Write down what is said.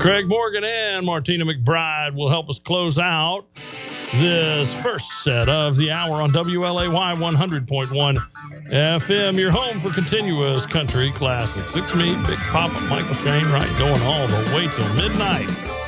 Craig Morgan and Martina McBride will help us close out this first set of the hour on WLAY 100.1 FM, your home for continuous country classics. It's me, Big Papa Michael Shane Wright, going all the way till midnight.